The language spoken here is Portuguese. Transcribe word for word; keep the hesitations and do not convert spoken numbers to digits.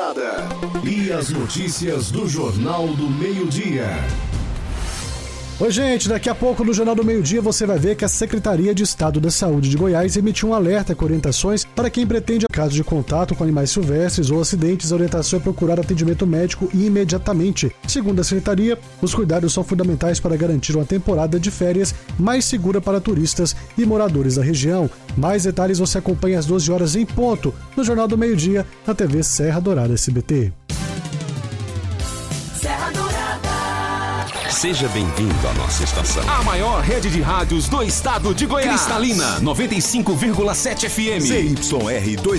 Morada. E as notícias do Jornal do Meio-Dia. Oi, gente, daqui a pouco no Jornal do Meio-Dia você vai ver que a Secretaria de Estado da Saúde de Goiás emitiu um alerta com orientações para quem pretende, caso de contato com animais silvestres ou acidentes, a orientação é procurar atendimento médico imediatamente. Segundo a Secretaria, os cuidados são fundamentais para garantir uma temporada de férias mais segura para turistas e moradores da região. Mais detalhes você acompanha às doze horas em ponto no Jornal do Meio-Dia, na T V Serra Dourada S B T. Serra Dourada. Seja bem-vindo à nossa estação. A maior rede de rádios do estado de Goiás. Cristalina, noventa e cinco vírgula sete F M. C Y R dois